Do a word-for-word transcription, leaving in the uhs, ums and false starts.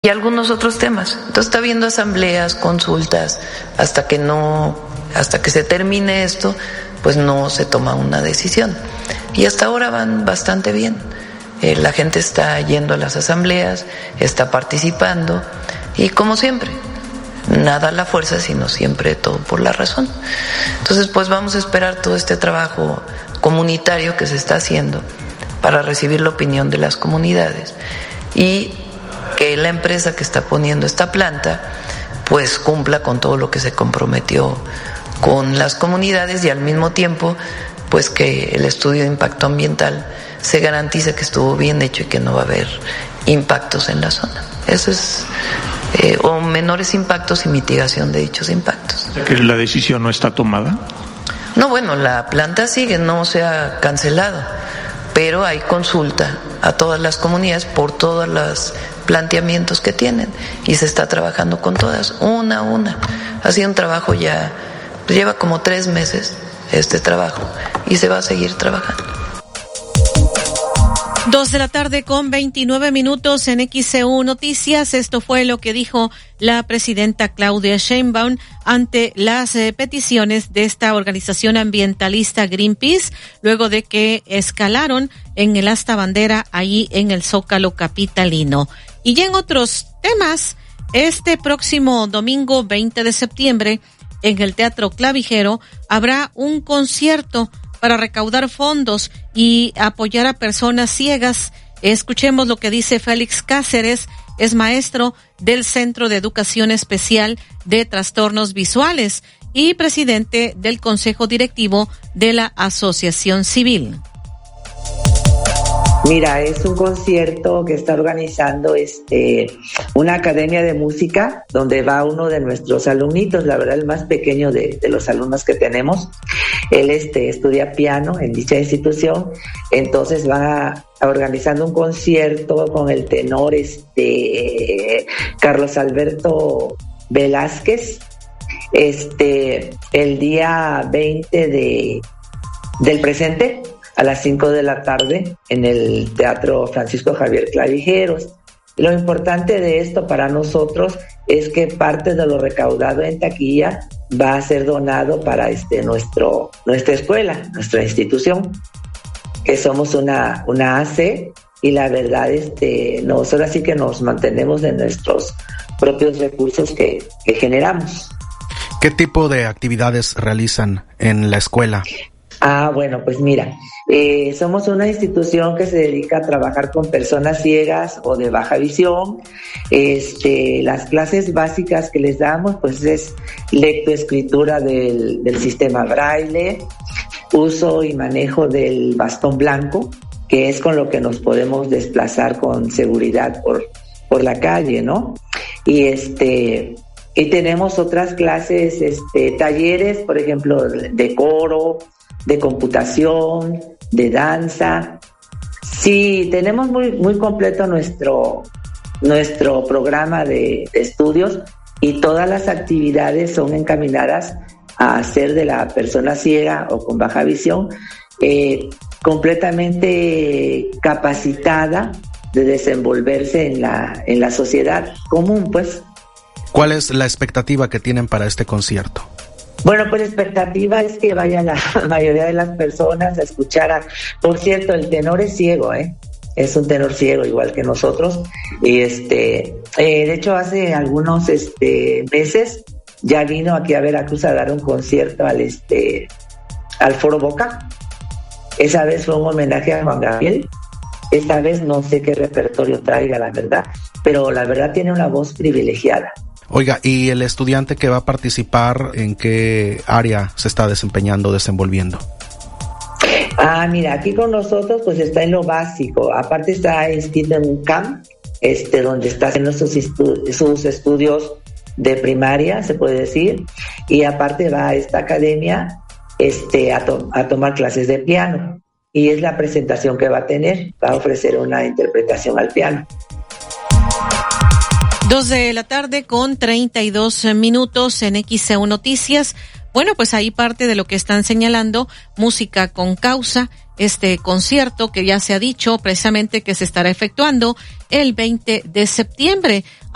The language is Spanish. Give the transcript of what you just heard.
y algunos otros temas. Entonces está habiendo asambleas, consultas, hasta que no, hasta que se termine esto, pues no se toma una decisión. Y hasta ahora van bastante bien. Eh, la gente está yendo a las asambleas, está participando, y como siempre, nada a la fuerza, sino siempre todo por la razón. Entonces, pues vamos a esperar todo este trabajo comunitario que se está haciendo para recibir la opinión de las comunidades y que la empresa que está poniendo esta planta pues cumpla con todo lo que se comprometió con las comunidades, y al mismo tiempo pues que el estudio de impacto ambiental se garantice que estuvo bien hecho y que no va a haber impactos en la zona. Eso es, eh, o menores impactos y mitigación de dichos impactos. ¿Que la decisión no está tomada? No, bueno, la planta sigue, no se ha cancelado, pero hay consulta a todas las comunidades por todos los planteamientos que tienen, y se está trabajando con todas, una a una. Ha sido un trabajo ya, pues lleva como tres meses este trabajo, y se va a seguir trabajando. Dos de la tarde con veintinueve minutos en X C U Noticias. Esto fue lo que dijo la presidenta Claudia Sheinbaum ante las eh, peticiones de esta organización ambientalista Greenpeace, luego de que escalaron en el asta bandera ahí en el Zócalo capitalino. Y ya en otros temas, este próximo domingo veinte de septiembre, en el Teatro Clavijero, habrá un concierto para recaudar fondos y apoyar a personas ciegas. Escuchemos lo que dice Félix Cáceres, es maestro del Centro de Educación Especial de Trastornos Visuales y presidente del Consejo Directivo de la Asociación Civil. Mira, es un concierto que está organizando este una academia de música donde va uno de nuestros alumnitos, la verdad el más pequeño de, de los alumnos que tenemos. Él este estudia piano en dicha institución, entonces va a, organizando un concierto con el tenor este Carlos Alberto Velázquez este el día veinte de del presente, a las cinco de la tarde en el Teatro Francisco Javier Clavijeros. Lo importante de esto para nosotros es que parte de lo recaudado en taquilla va a ser donado para este nuestro nuestra escuela, nuestra institución, que somos una una A C, y la verdad este nosotros sí que nos mantenemos de nuestros propios recursos que, que generamos. ¿Qué tipo de actividades realizan en la escuela? Ah, bueno, pues mira, eh, somos una institución que se dedica a trabajar con personas ciegas o de baja visión. Este, las clases básicas que les damos, pues es lectoescritura del, del sistema braille, uso y manejo del bastón blanco, que es con lo que nos podemos desplazar con seguridad por, por la calle, ¿no? Y este, y tenemos otras clases, este, talleres, por ejemplo, de coro, de computación, de danza. Sí, tenemos muy muy completo nuestro nuestro programa de, de estudios, y todas las actividades son encaminadas a hacer de la persona ciega o con baja visión eh, completamente capacitada de desenvolverse en la en la sociedad común, pues. ¿Cuál es la expectativa que tienen para este concierto? Bueno, pues la expectativa es que vaya la mayoría de las personas a escuchar a... Por cierto, el tenor es ciego, ¿eh? Es un tenor ciego igual que nosotros. Y este, eh, de hecho, hace algunos este meses ya vino aquí a Veracruz a dar un concierto al este al Foro Boca. Esa vez fue un homenaje a Juan Gabriel. Esta vez no sé qué repertorio traiga, la verdad, pero la verdad tiene una voz privilegiada. Oiga, ¿y el estudiante que va a participar, en qué área se está desempeñando, desenvolviendo? Ah, mira, aquí con nosotros pues está en lo básico. Aparte está inscrito en un C A M, este, donde está haciendo sus, estu- sus estudios de primaria, se puede decir. Y aparte va a esta academia este, a, to- a tomar clases de piano. Y es la presentación que va a tener. Va a ofrecer una interpretación al piano. Dos de la tarde con treinta y dos minutos en X C U Noticias. Bueno, pues ahí parte de lo que están señalando, Música con Causa, este concierto que ya se ha dicho precisamente que se estará efectuando el veinte de septiembre.